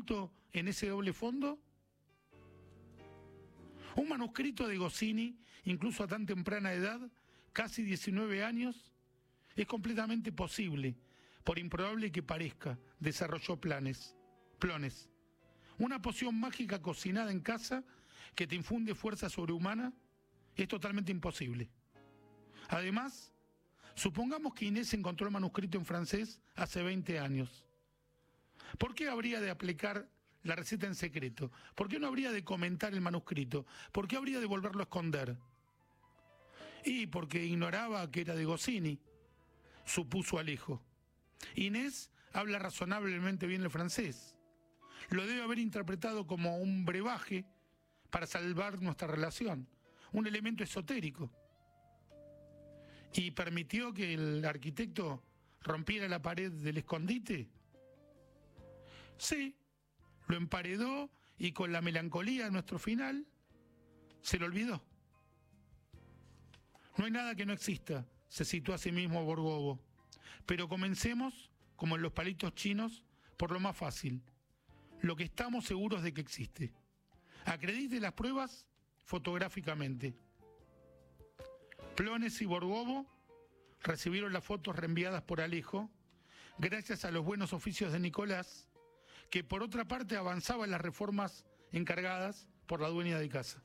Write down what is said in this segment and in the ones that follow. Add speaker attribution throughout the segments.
Speaker 1: oculto en ese doble fondo? Un manuscrito de Goscinny, incluso a tan temprana edad, casi 19 años, es completamente posible, por improbable que parezca, desarrolló plones. Una poción mágica cocinada en casa que te infunde fuerza sobrehumana es totalmente imposible. Además, supongamos que Inés encontró el manuscrito en francés hace 20 años. ¿Por qué habría de aplicar la receta en secreto? ¿Por qué no habría de comentar el manuscrito? ¿Por qué habría de volverlo a esconder? Y porque ignoraba que era de Goscinny, supuso Alejo. Inés habla razonablemente bien el francés. Lo debe haber interpretado como un brebaje para salvar nuestra relación, un elemento esotérico. ¿Y permitió que el arquitecto rompiera la pared del escondite? Sí, lo emparedó y con la melancolía de nuestro final se lo olvidó. No hay nada que no exista, se citó a sí mismo Borgovo. Pero comencemos, como en los palitos chinos, por lo más fácil, lo que estamos seguros de que existe. Acredite las pruebas fotográficamente. Plones y Borgovo recibieron las fotos reenviadas por Alejo, gracias a los buenos oficios de Nicolás, que por otra parte avanzaba en las reformas encargadas por la dueña de casa.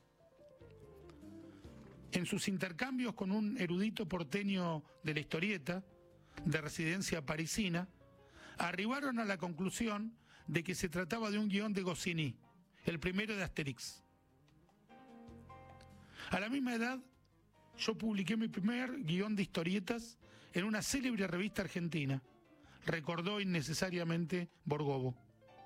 Speaker 1: En sus intercambios con un erudito porteño de la historieta, de residencia parisina, arribaron a la conclusión de que se trataba de un guión de Goscinny, el primero de Asterix. A la misma edad, yo publiqué mi primer guión de historietas en una célebre revista argentina, recordó innecesariamente Borgovo.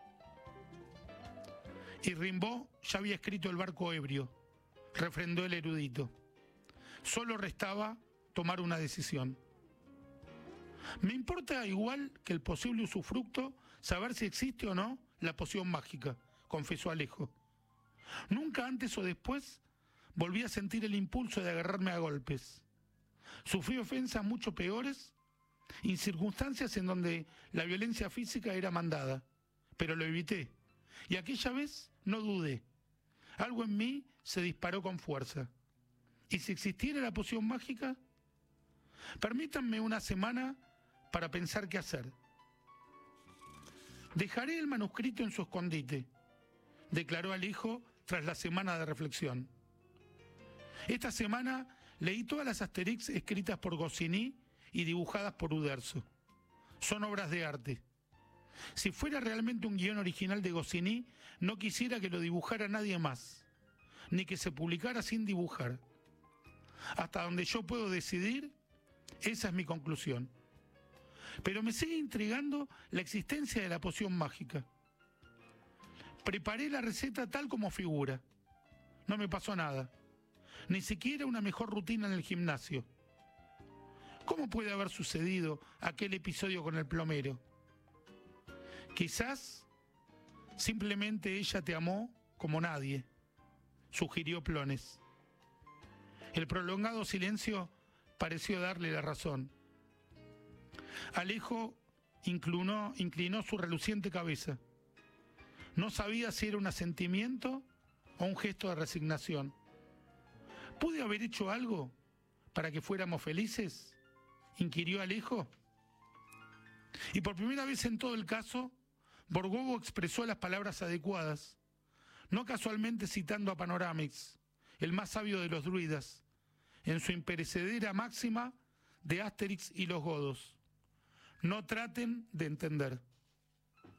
Speaker 1: Y Rimbaud ya había escrito El barco ebrio, refrendó el erudito. Solo restaba tomar una decisión. Me importa igual que el posible usufructo saber si existe o no la poción mágica, confesó Alejo. Nunca antes o después volví a sentir el impulso de agarrarme a golpes. Sufrí ofensas mucho peores y circunstancias en donde la violencia física era mandada, pero lo evité. Y aquella vez no dudé. Algo en mí se disparó con fuerza. ¿Y si existiera la poción mágica? Permítanme una semana para pensar qué hacer. Dejaré el manuscrito en su escondite, declaró Alejo tras la semana de reflexión. Esta semana leí todas las Asterix escritas por Goscinny y dibujadas por Uderzo. Son obras de arte. Si fuera realmente un guión original de Goscinny, no quisiera que lo dibujara nadie más, ni que se publicara sin dibujar. Hasta donde yo puedo decidir, esa es mi conclusión. Pero me sigue intrigando la existencia de la poción mágica. Preparé la receta tal como figura. No me pasó nada. Ni siquiera una mejor rutina en el gimnasio. ¿Cómo puede haber sucedido aquel episodio con el plomero? Quizás simplemente ella te amó como nadie, sugirió Plones. El prolongado silencio pareció darle la razón. Alejo inclinó su reluciente cabeza. No sabía si era un asentimiento o un gesto de resignación. ¿Pude haber hecho algo para que fuéramos felices?, inquirió Alejo. Y por primera vez en todo el caso, Borgovo expresó las palabras adecuadas, no casualmente citando a Panoramix, el más sabio de los druidas, en su imperecedera máxima de Asterix y los godos: no traten de entender.